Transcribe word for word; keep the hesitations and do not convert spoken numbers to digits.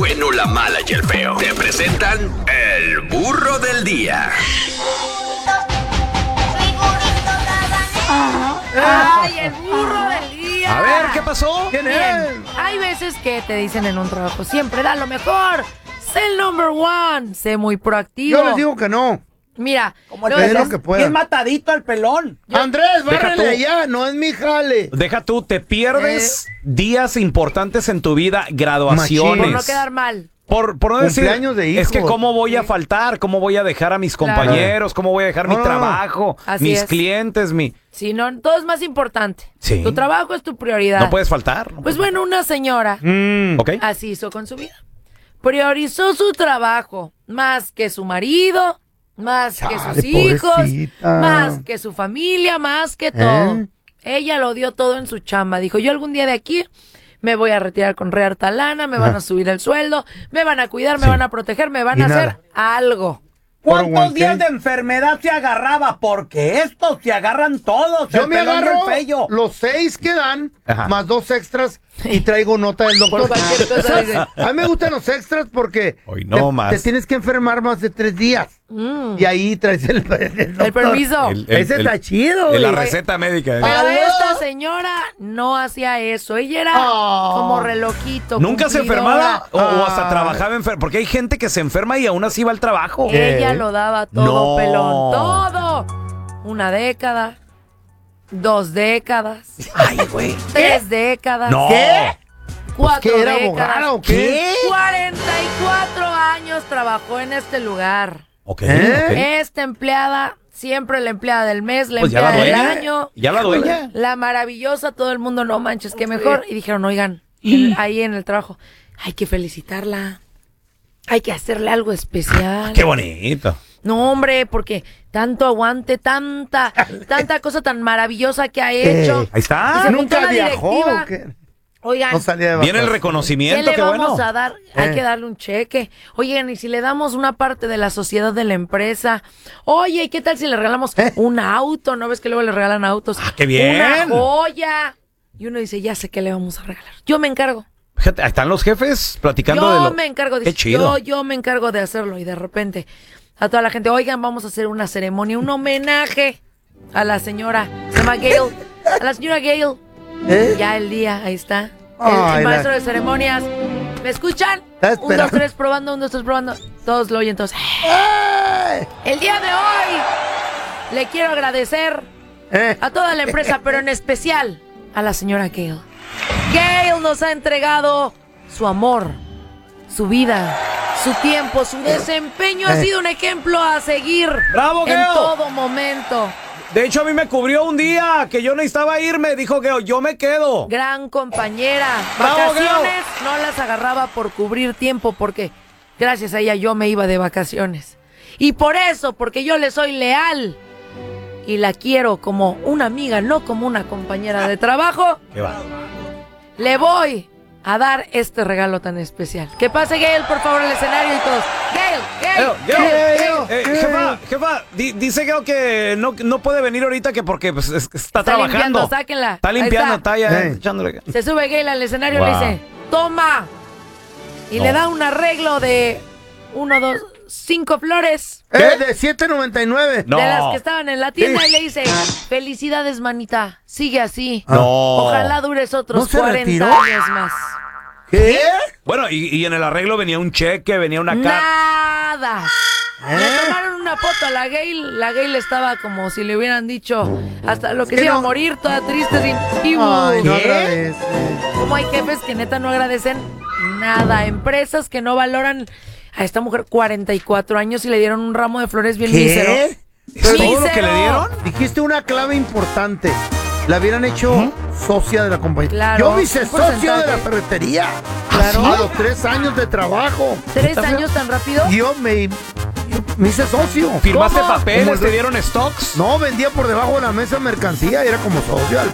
bueno, la mala y el feo. Te presentan el burro del día. ¡Ay, el burro del día! A ver, ¿qué pasó? ¿Quién es? Hay veces que te dicen en un trabajo, siempre da lo mejor. Sé el number one. Sé muy proactivo. Yo les digo que no. Mira, como es lo que pueda. Bien matadito al pelón. Yo, Andrés, bárrele allá, no es mi jale. Deja tú, te pierdes eh. días importantes en tu vida, graduaciones. Por no quedar mal. Por, por no decir, de hijos. Es que cómo voy a faltar, cómo voy a dejar a mis Claro. compañeros, cómo voy a dejar No, mi trabajo, Así mis es. clientes, mi... Sí, no, todo es más importante. Sí. Tu trabajo es tu prioridad. No puedes faltar. No Pues puedes bueno, una señora Mm, ok. así hizo con su vida. Priorizó su trabajo más que su marido, más que sus Chale, hijos, pobrecita. más que su familia, más que todo. ¿Eh? Ella lo dio todo en su chamba. Dijo, yo algún día de aquí me voy a retirar con re harta lana, me van Ajá. a subir el sueldo, me van a cuidar, me Sí. van a proteger, me van Y a nada. hacer algo. ¿Cuántos días de enfermedad se agarraba? Porque estos se agarran todos. Yo el me pelón y agarro el pello. los seis que dan, Ajá. más dos extras, y traigo nota del doctor. Por cualquier cosa, dice. A mí me gustan los extras porque Hoy no te, más. te tienes que enfermar más de tres días. Mm. Y ahí traes el, el, El doctor. permiso. El- el- Ese el- está chido, de la güey. receta médica. ¿eh? Pero ¿Aló? esta señora no hacía eso. Ella era Oh. como relojito. ¿Nunca se cumplidora. enfermaba o, o hasta Ah. trabajaba enferma? Porque hay gente que se enferma y aún así va al trabajo. Ella lo daba todo, No. pelón. Todo. Una década. Dos décadas. Ay, güey. Tres décadas. No. ¿Qué? Cuatro ¿Qué era décadas. abogada o qué? cuarenta y cuatro años trabajó en este lugar. Ok, ¿Eh? ok. Esta empleada, siempre la empleada del mes, la Pues ya la empleada del dueña. año. Ya la dueña. La maravillosa, todo el mundo, no manches, qué mejor. Y dijeron, oigan, en- ahí en el trabajo, hay que felicitarla. Hay que hacerle algo especial. Qué bonito. No, hombre, porque tanto aguante, tanta, tanta cosa tan maravillosa que ha hecho. Ahí está. Y se juntó ¿Nunca la viajó directiva. o qué? Oigan, No salía de Viene el vacaciones. ¿qué reconocimiento, le qué vamos bueno. a dar? Hay Eh. que darle un cheque. Oigan, y si le damos una parte de la sociedad de la empresa. Oye, ¿y qué tal si le regalamos Eh. un auto? ¿No ves que luego le regalan autos? Ah, qué bien. Una joya. Y uno dice, ya sé qué le vamos a regalar. Yo me encargo. Fíjate, ahí están los jefes platicando Yo de lo... me encargo. Qué Dice, chido. yo, yo me encargo de hacerlo. Y de repente, a toda la gente, oigan, vamos a hacer una ceremonia, un homenaje a la señora. Se llama Gail. A la señora Gail. ¿Eh? Ya el día, ahí está. El, Ay, el la- maestro de ceremonias. ¿Me escuchan? Está Un, dos, esperando. tres, probando, un, dos, tres, probando. Todos lo oyen, todos. ¡Eh! El día de hoy le quiero agradecer ¿Eh? a toda la empresa, pero en especial a la señora Gail. Gail nos ha entregado su amor, su vida, su tiempo, su desempeño. Ha Eh. sido un ejemplo a seguir ¡Bravo, en Gail! todo momento. De hecho, a mí me cubrió un día que yo necesitaba irme. Dijo que yo me quedo. Gran compañera. ¡Bravo, Vacaciones no las agarraba por cubrir tiempo porque gracias a ella yo me iba de vacaciones. Y por eso, porque yo le soy leal y la quiero como una amiga, no como una compañera de trabajo, ¿Qué va? le voy a dar este regalo tan especial. Que pase Gail, por favor, al escenario y todos. Gail, Gail, Gail, Gail, Gail, Gail. Eh, jefa, jefa, di- dice Gail que no, no puede venir ahorita que porque pues, es- está, Está trabajando. limpiando, sáquenla. Está Ahí limpiando, está. está, ya Eh. echándole. Se sube Gail al escenario y Wow. le dice, toma. Y No. le da un arreglo de uno, dos, cinco flores Eh, de siete noventa y nueve. No. de las que estaban en la tienda Sí. y le dice, felicidades, manita, sigue así. No. Ojalá dures otros ¿No se cuarenta retiró? años más. ¿Qué? Bueno, y, y en el arreglo venía un cheque, venía una carta. Nada. ¿Eh? Le tomaron una foto a la Gail. La Gail estaba como si le hubieran dicho hasta lo que ¿Qué se iba a no? morir, toda triste, sin Ay, no ¿Qué? agradece. Como hay jefes que neta no agradecen nada. Empresas que no valoran a esta mujer cuarenta y cuatro años y le dieron un ramo de flores bien mísero. ¿Qué? ¿Es todo lo que Mísero. le dieron? Dijiste una clave importante. La hubieran hecho socia de la compañía. Claro, Yo me hice un socio de porcentaje. la ferretería. Claro. A los tres años de trabajo. ¿Tres años tan rápido? Yo me, yo me hice socio. ¿Firmaste ¿Cómo? papeles? Como ¿Te el- dieron stocks? No, vendía por debajo de la mesa mercancía. Era como socio al